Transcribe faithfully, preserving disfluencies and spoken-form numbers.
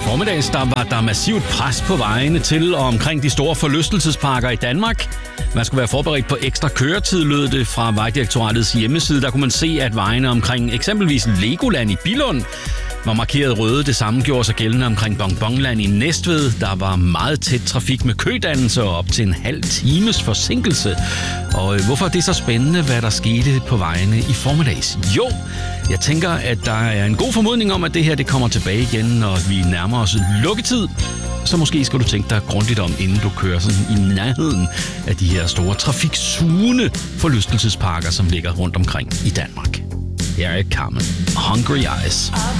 formiddags der var der massivt pres på vejene til og omkring de store forlystelsesparker i Danmark. Man skulle være forberedt på ekstra køretid, lød det fra Vejdirektoratets hjemmeside. Der kunne man se, at vejene omkring eksempelvis Legoland i Billund var markeret røde. Det samme gjorde sig gældende omkring Bonbonland i Næstved. Der var meget tæt trafik med kødannelser og op til en halv times forsinkelse. Og hvorfor er det så spændende, hvad der skete på vejene i formiddags? Jo, jeg tænker, at der er en god formodning om, at det her det kommer tilbage igen, når vi nærmer os lukketid. Så måske skal du tænke dig grundigt om, inden du kører sådan i nærheden af de her store trafiksugende forlystelsesparker, som ligger rundt omkring i Danmark. Her er Carmen. Hungry Eyes.